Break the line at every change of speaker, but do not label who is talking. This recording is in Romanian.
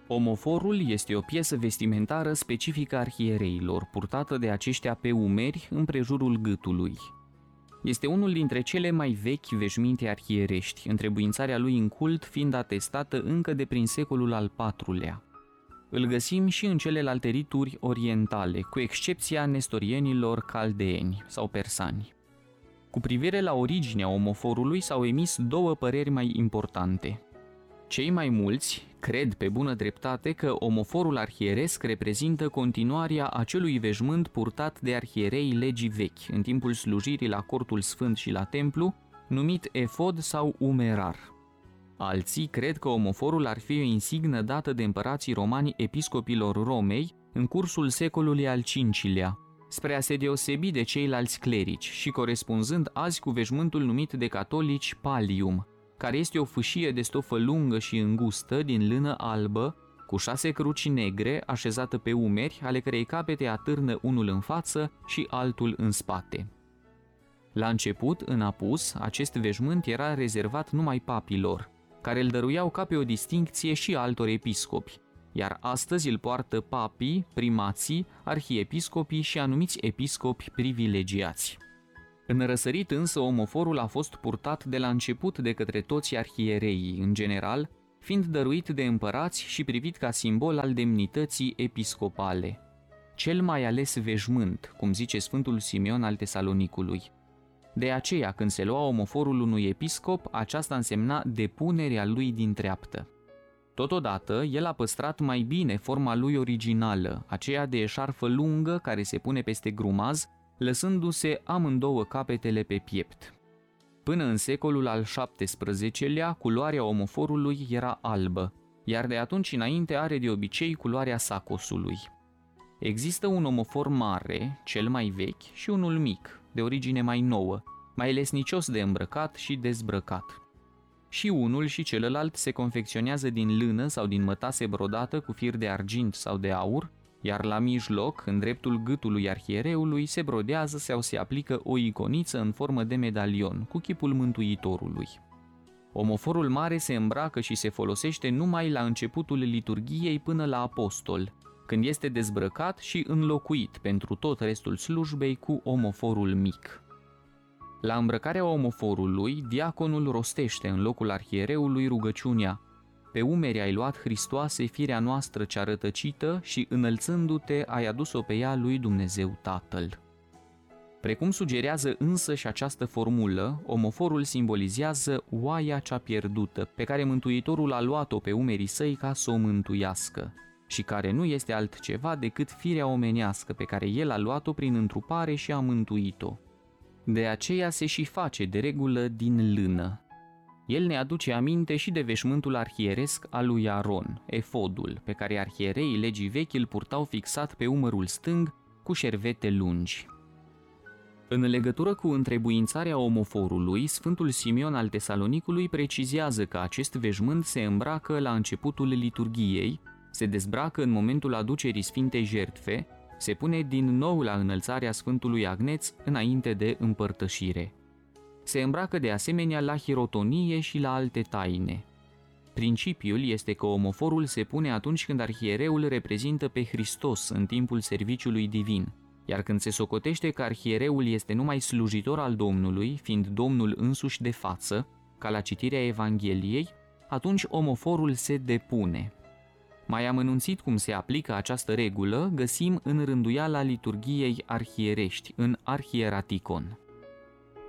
Omoforul este o piesă vestimentară specifică arhiereilor, purtată de aceștia pe umeri, împrejurul gâtului. Este unul dintre cele mai vechi veșminte arhierești, întrebuințarea lui în cult fiind atestată încă de prin secolul al IV-lea. Îl găsim și în celelalte rituri orientale, cu excepția nestorienilor caldeeni sau persani. Cu privire la originea omoforului s-au emis două păreri mai importante. Cei mai mulți cred pe bună dreptate că omoforul arhieresc reprezintă continuarea acelui veșmânt purtat de arhierei legii vechi în timpul slujirii la cortul sfânt și la templu, numit efod sau umerar. Alții cred că omoforul ar fi o insignă dată de împărații romani episcopilor Romei în cursul secolului al V-lea, spre a se deosebi de ceilalți clerici și corespunzând azi cu veșmântul numit de catolici pallium, care este o fâșie de stofă lungă și îngustă din lână albă, cu 6 cruci negre așezată pe umeri, ale cărei capete atârnă unul în față și altul în spate. La început, în apus, acest veșmânt era rezervat numai papilor, care îl dăruiau ca pe o distincție și altor episcopi, iar astăzi îl poartă papii, primații, arhiepiscopii și anumiți episcopi privilegiați. În răsărit însă omoforul a fost purtat de la început de către toți arhiereii, în general, fiind dăruit de împărați și privit ca simbol al demnității episcopale. Cel mai ales veșmânt, cum zice Sfântul Simeon al Tesalonicului. De aceea, când se lua omoforul unui episcop, aceasta însemna depunerea lui din treaptă. Totodată, el a păstrat mai bine forma lui originală, aceea de eșarfă lungă care se pune peste grumaz, lăsându-se amândouă capetele pe piept. Până în secolul al XVII-lea, culoarea omoforului era albă, iar de atunci înainte are de obicei culoarea sacosului. Există un omofor mare, cel mai vechi, și unul mic, de origine mai nouă, mai lesnicios de îmbrăcat și dezbrăcat. Și unul și celălalt se confecționează din lână sau din mătase brodată cu fir de argint sau de aur, iar la mijloc, în dreptul gâtului arhiereului, se brodează sau se aplică o iconiță în formă de medalion, cu chipul Mântuitorului. Omoforul mare se îmbracă și se folosește numai la începutul liturghiei până la apostol, când este dezbrăcat și înlocuit pentru tot restul slujbei cu omoforul mic. La îmbrăcarea omoforului, diaconul rostește în locul arhiereului rugăciunea: pe umeri ai luat, Hristoase, firea noastră cea rătăcită și, înălțându-te, ai adus-o pe ea lui Dumnezeu Tatăl. Precum sugerează însă și această formulă, omoforul simbolizează oaia cea pierdută, pe care Mântuitorul a luat-o pe umerii săi ca să o mântuiască, și care nu este altceva decât firea omenească pe care el a luat-o prin întrupare și a mântuit-o. De aceea se și face de regulă din lână. El ne aduce aminte și de veșmântul arhieresc al lui Aron, efodul, pe care arhiereii legii vechi îl purtau fixat pe umărul stâng cu șervete lungi. În legătură cu întrebuințarea omoforului, Sfântul Simeon al Tesalonicului precizează că acest veșmânt se îmbracă la începutul liturghiei, se dezbracă în momentul aducerii Sfintei Jertfe, se pune din nou la înălțarea Sfântului Agneț înainte de împărtășire. Se îmbracă de asemenea la hirotonie și la alte taine. Principiul este că omoforul se pune atunci când arhiereul reprezintă pe Hristos în timpul serviciului divin, iar când se socotește că arhiereul este numai slujitor al Domnului, fiind Domnul însuși de față, ca la citirea Evangheliei, atunci omoforul se depune. Mai amănunțit cum se aplică această regulă, găsim în rânduiala liturghiei arhierești, în Arhieraticon.